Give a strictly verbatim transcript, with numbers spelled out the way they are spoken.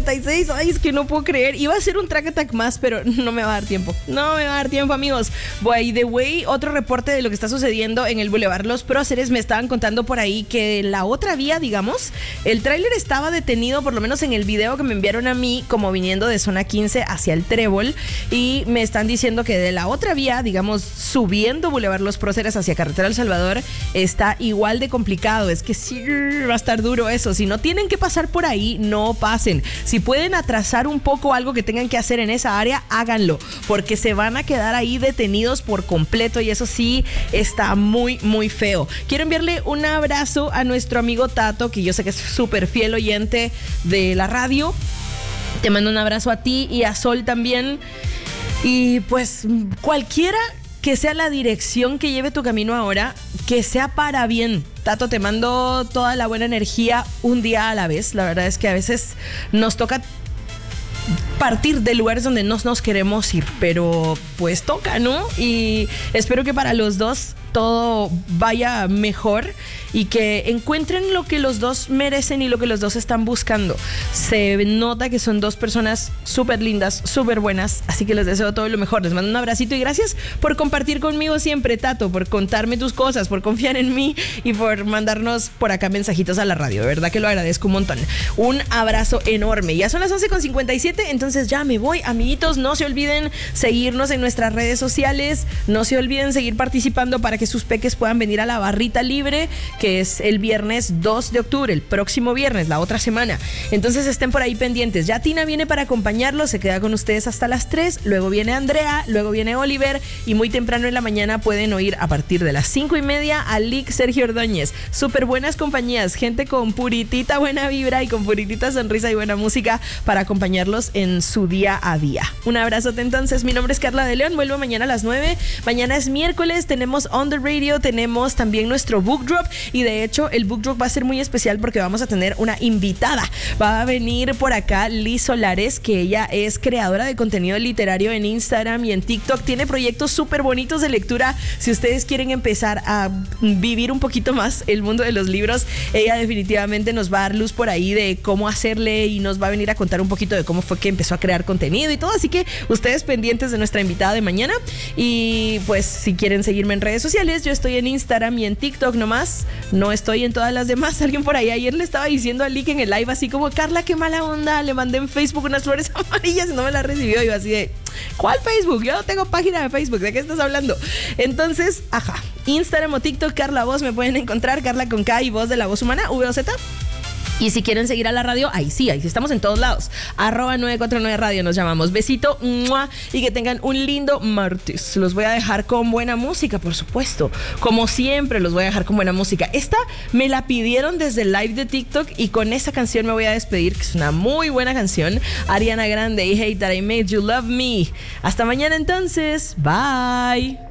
cincuenta y seis. Ay, es que no puedo creer. Iba a ser un track attack más, pero no me va a dar tiempo. No me va a dar tiempo, amigos. By the way, otro reporte de lo que está sucediendo en el Boulevard Los Próceres. Me estaban contando por ahí que la otra vía, digamos, el tráiler estaba detenido, por lo menos en el video que me enviaron a mí, como viniendo de zona quince hacia el Trébol. Y me están diciendo que de la otra vía, digamos, subiendo Boulevard Los Próceres hacia Carretera El Salvador, está igual de complicado. Es que sí va a estar duro eso. Si no tienen que pasar por ahí, no pasen. Si pueden atrasar un poco algo que tengan que hacer en esa área, háganlo, porque se van a quedar ahí detenidos por completo y eso sí está muy, muy feo. Quiero enviarle un abrazo a nuestro amigo Tato, que yo sé que es súper fiel oyente de la radio. Te mando un abrazo a ti y a Sol también. Y pues cualquiera que sea la dirección que lleve tu camino ahora, que sea para bien. Tato, te mando toda la buena energía un día a la vez. La verdad es que a veces nos toca partir de lugares donde no nos queremos ir, pero pues toca, ¿no? Y espero que para los dos todo vaya mejor y que encuentren lo que los dos merecen y lo que los dos están buscando. Se nota que son dos personas súper lindas, súper buenas, así que les deseo todo lo mejor. Les mando un abracito y gracias por compartir conmigo siempre, Tato, por contarme tus cosas, por confiar en mí y por mandarnos por acá mensajitos a la radio. De verdad que lo agradezco un montón. Un abrazo enorme. Ya son las once con cincuenta y siete, entonces ya me voy, amiguitos. No se olviden seguirnos en nuestras redes sociales, no se olviden seguir participando para que sus peques puedan venir a la barrita libre, que es el viernes dos de octubre, el próximo viernes, la otra semana. Entonces estén por ahí pendientes. Ya Tina viene para acompañarlos, se queda con ustedes hasta las tres, luego viene Andrea, luego viene Oliver y muy temprano en la mañana pueden oír a partir de las cinco y media a Lick Sergio Ordóñez. Súper buenas compañías, gente con puritita buena vibra y con puritita sonrisa y buena música para acompañarlos en su día a día. Un abrazote entonces, mi nombre es Carla de León, vuelvo mañana a las nueve. Mañana es miércoles, tenemos On The Radio, tenemos también nuestro Book Drop y de hecho el Book Drop va a ser muy especial porque vamos a tener una invitada. Va a venir por acá Liz Solares, que ella es creadora de contenido literario en Instagram y en TikTok. Tiene proyectos súper bonitos de lectura. Si ustedes quieren empezar a vivir un poquito más el mundo de los libros, ella definitivamente nos va a dar luz por ahí de cómo hacerle y nos va a venir a contar un poquito de cómo fue que empezó a crear contenido y todo. Así que ustedes pendientes de nuestra invitada de mañana. Y pues si quieren seguirme en redes sociales, yo estoy en Instagram y en TikTok nomás. No estoy en todas las demás. Alguien por ahí ayer le estaba diciendo a Lick en el live así como: Carla, qué mala onda, le mandé en Facebook unas flores amarillas y no me las recibió. Y yo así de: ¿cuál Facebook? Yo no tengo página de Facebook, ¿de qué estás hablando? Entonces, ajá, Instagram o TikTok, Carla Voz, me pueden encontrar, Carla con K y Voz de la Voz Humana, V O Z. Y si quieren seguir a la radio, ahí sí, ahí sí estamos en todos lados. Arroba nueve cuatro nueve Radio nos llamamos. Besito, ¡mua! Y que tengan un lindo martes. Los voy a dejar con buena música, por supuesto. Como siempre, los voy a dejar con buena música. Esta me la pidieron desde el live de TikTok y con esa canción me voy a despedir, que es una muy buena canción. Ariana Grande y Hate That I Made You Love Me. Hasta mañana entonces. Bye.